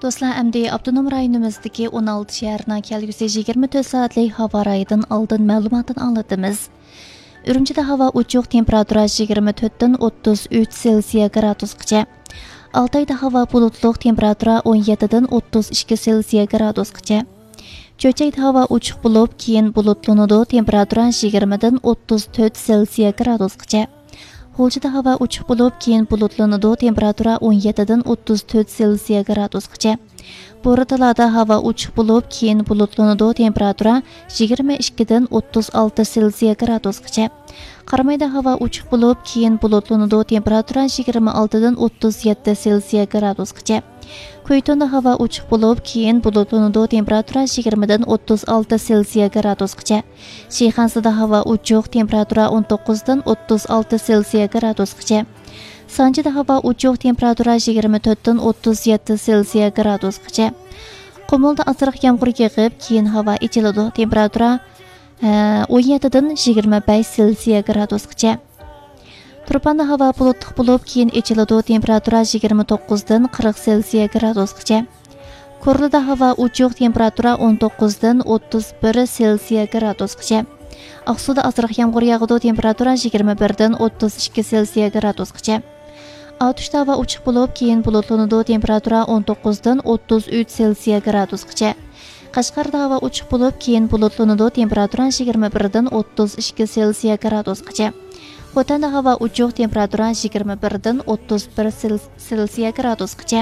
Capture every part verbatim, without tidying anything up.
Dostlar, əmdi Abdunum rayonimizdagi o'n olti şəhərinin kelgusi yigirma to'rt soatlik havo rayidan oldin ma'lumotini anlatamiz. Urumchida havo uchuq, temperatura yigirma to'rt dan o'ttiz uch Selsiya gradusgacha. Altayda havo bulutliq, temperatura o'n yetti dan o'ttiz ikki Selsiya gradusgacha. Cho'chayda havo uchuq bo'lib, keyin bulutlanadi, temperatura yigirma dan o'ttiz to'rt Selsiya gradusgacha. G'uljida havo uchuq bo'lib, keyin bulutlanadi, temperatura o'n yetti dan o'ttiz to'rt Selsiya gradusgacha. Bo'ridalarda havo uchuq bo'lib, keyin bulutlanadi, temperatura yigirma ikki dan o'ttiz olti Selsiya gradusgacha. Qaramayda havo uchuq bo'lib, keyin bulutlanadi, temperatura yigirma olti dan o'ttiz yetti Selsiya gradusgacha. Qo'ytonda havo uchuq bo'lib, keyin bulutlanadi, temperatura yigirma dan o'ttiz olti Selsiya gradusgacha. Shayxonzada havo uchuq, temperatura o'n to'qqiz dan o'ttiz olti Selsiya gradusgacha. Sanjida havo uchuq, temperatura yigirma to'rt dan o'ttiz yetti Selsiya gradusgacha. Qumulda azroq yomg'ir yog'ib, keyin havo ichiladi, temperatura o'n yetti dan yigirma besh Selsiya gradusgacha. Turpanda havo bulutli bo'lib, keyin ichiladi, temperatura yigirma to'qqiz dan qirq Selsiya gradusgacha. Ko'rlida havo uchuq, temperatura o'n to'qqiz dan o'ttiz bir Selsiya gradusgacha. Aqsuda azroq yomg'ir yog'adi, temperatura yigirma bir dan o'ttiz ikki Selsiya gradusgacha. Avtushda havo uchuq bo'lib, keyin bulutlanadi, temperatura o'n to'qqiz dan o'ttiz uch Selsiya gradusgacha. Qashqarda havo uchuq bo'lib, keyin bulutlanadi, temperatura yigirma bir dan o'ttiz ikki Selsiya gradusgacha. Xotanda havo uchuq, temperatura yigirma bir dan o'ttiz bir Selsiya gradusgacha.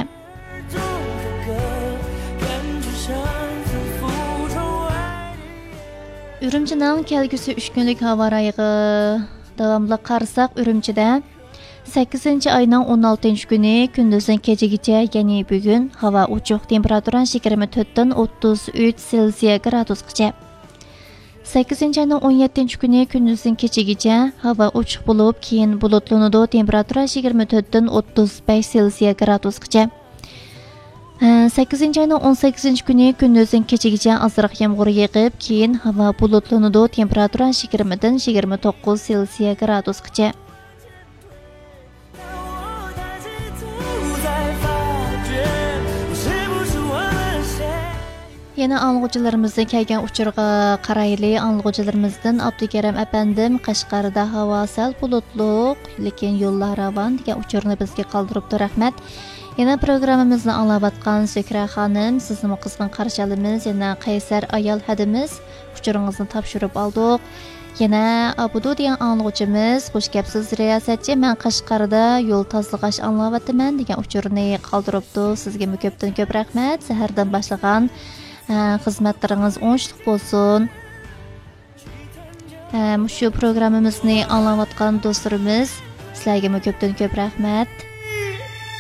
Urumchining kelgusi uch kunlik havo rayiga davomli qarasak, Urumchida sakkizinchi oyning o'n oltinchi kuni kunduzdan kechagacha, ya'ni bugun havo uchuq, temperatura yigirma to'rt dan o'ttiz uch Selsiya gradusgacha. sakkizinchi oyning o'n yettinchi kuni kunduzdan kechagacha havo uchuq bo'lib, keyin bulutlanadi, temperatura yigirma to'rt dan o'ttiz besh Selsiya gradusgacha. sakkizinchi oyning o'n sakkizinchi kuni kunduzdan kechagacha azroq yomg'ir yog'ib, keyin havo bulutlanadi, temperatura yigirma dan yigirma to'qqiz Selsiya gradusgacha. Yana anglag'uchilarimizdan kelgan uchurga qarayli. Anglag'uchilarimizdan Abdukarim apandim Qashqarda havo sal bulutliq, lekin yo'llar ravon degan uchurni bizga qoldiribdi. Rahmat. Yana programmamizni anglayotgan Zikra xonim, sizni qizg'in qarshi olamiz. Yana Qaysar ayol hadimiz uchuringizni topshirib oldik. Yana Abudu degan anglag'uchimiz, xush kelibsiz riyosatchi, men Qashqarda yo'l tozalash anglayapman degan uchurni qoldiribdi. Sizga ko'pdan ko'p rahmat. Sahardan boshlagan xizmatlaringiz o'ngishli bo'lsin. Shu programmamizni anglayotgan do'stlarimiz, sizlarga ko'pdan ko'p rahmat.